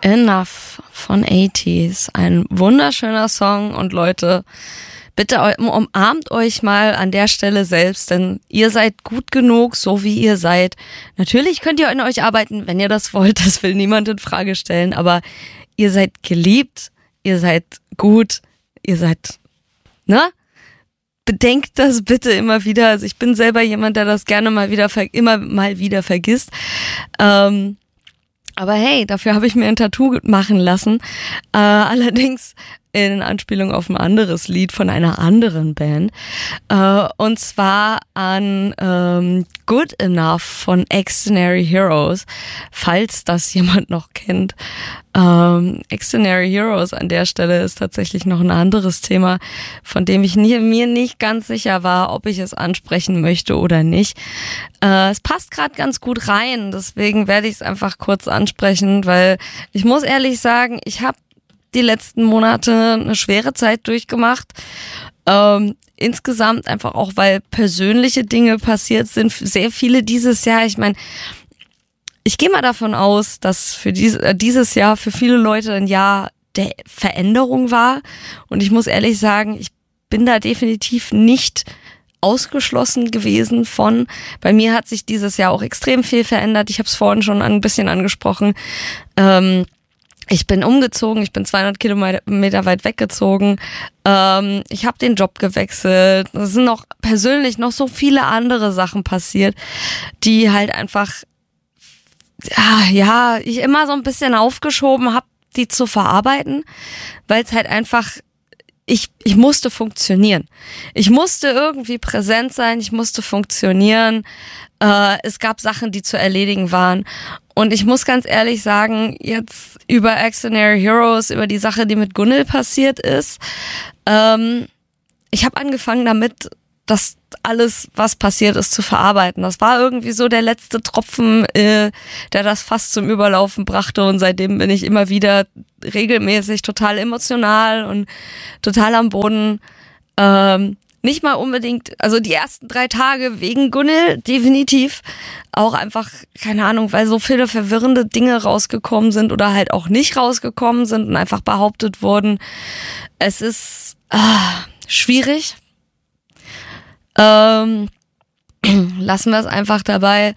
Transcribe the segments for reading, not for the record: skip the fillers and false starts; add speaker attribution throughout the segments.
Speaker 1: Enough von 80s. Ein wunderschöner Song und Leute, bitte umarmt euch mal an der Stelle selbst, denn ihr seid gut genug, so wie ihr seid. Natürlich könnt ihr an euch arbeiten, wenn ihr das wollt, das will niemand in Frage stellen, aber ihr seid geliebt, ihr seid gut, ihr seid, ne? Bedenkt das bitte immer wieder. Also ich bin selber jemand, der das gerne immer mal wieder vergisst. Aber hey, dafür habe ich mir ein Tattoo machen lassen. Allerdings in Anspielung auf ein anderes Lied von einer anderen Band. Und zwar an Good Enough von Extraordinary Heroes, falls das jemand noch kennt. Extraordinary Heroes an der Stelle ist tatsächlich noch ein anderes Thema, von dem ich mir nicht ganz sicher war, ob ich es ansprechen möchte oder nicht. Es passt gerade ganz gut rein, deswegen werde ich es einfach kurz ansprechen, weil ich muss ehrlich sagen, ich habe die letzten Monate eine schwere Zeit durchgemacht. Insgesamt einfach auch, weil persönliche Dinge passiert sind, sehr viele dieses Jahr. Ich meine, ich gehe mal davon aus, dass für dieses Jahr für viele Leute ein Jahr der Veränderung war. Und ich muss ehrlich sagen, ich bin da definitiv nicht ausgeschlossen gewesen von. Bei mir hat sich dieses Jahr auch extrem viel verändert. Ich habe es vorhin schon ein bisschen angesprochen. Ich bin umgezogen, ich bin 200 Kilometer weit weggezogen. Ich habe den Job gewechselt. Es sind noch persönlich noch so viele andere Sachen passiert, die halt einfach, ich immer so ein bisschen aufgeschoben habe, die zu verarbeiten, weil es halt einfach, ich musste funktionieren. Ich musste irgendwie präsent sein, ich musste funktionieren. Es gab Sachen, die zu erledigen waren. Und ich muss ganz ehrlich sagen, jetzt über Extraordinary Heroes, über die Sache, die mit Gunnel passiert ist, ich habe angefangen damit, das alles, was passiert ist, zu verarbeiten. Das war irgendwie so der letzte Tropfen, der das Fass zum Überlaufen brachte, und seitdem bin ich immer wieder regelmäßig total emotional und total am Boden. Nicht mal unbedingt, also die ersten 3 Tage wegen Gunnel, definitiv. Auch einfach, keine Ahnung, weil so viele verwirrende Dinge rausgekommen sind oder halt auch nicht rausgekommen sind und einfach behauptet wurden. Es ist schwierig. Lassen wir es einfach dabei.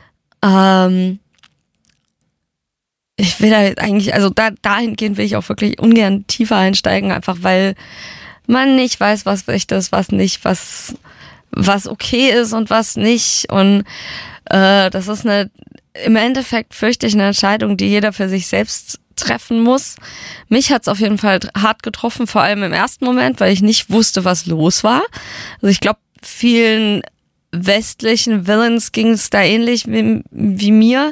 Speaker 1: Ich will da eigentlich, also dahingehend will ich auch wirklich ungern tiefer einsteigen, einfach weil man nicht weiß, was echt ist, was nicht, was okay ist und was nicht. Und das ist im Endeffekt fürchte ich eine Entscheidung, die jeder für sich selbst treffen muss. Mich hat's auf jeden Fall hart getroffen, vor allem im ersten Moment, weil ich nicht wusste, was los war. Also ich glaube, vielen westlichen Villains ging es da ähnlich wie mir.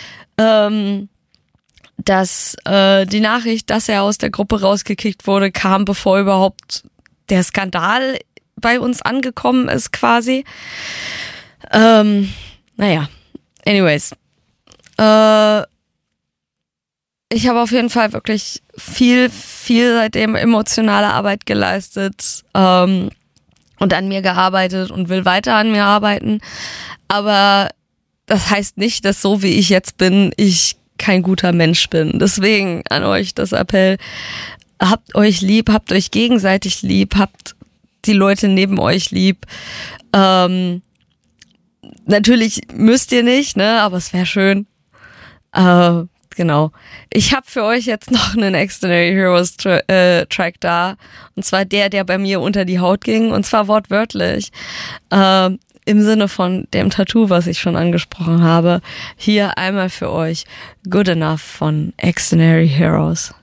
Speaker 1: Dass die Nachricht, dass er aus der Gruppe rausgekickt wurde, kam, bevor überhaupt der Skandal bei uns angekommen ist quasi. Anyways. Ich habe auf jeden Fall wirklich viel seitdem emotionale Arbeit geleistet und an mir gearbeitet und will weiter an mir arbeiten. Aber das heißt nicht, dass so wie ich jetzt bin, ich kein guter Mensch bin. Deswegen an euch das Appell, habt euch lieb, habt euch gegenseitig lieb, habt die Leute neben euch lieb. Natürlich müsst ihr nicht, ne, aber es wäre schön. Genau. Ich habe für euch jetzt noch einen Extraordinary Heroes Track da, und zwar der bei mir unter die Haut ging, und zwar wortwörtlich. Im Sinne von dem Tattoo, was ich schon angesprochen habe. Hier einmal für euch Good Enough von Extraordinary Heroes.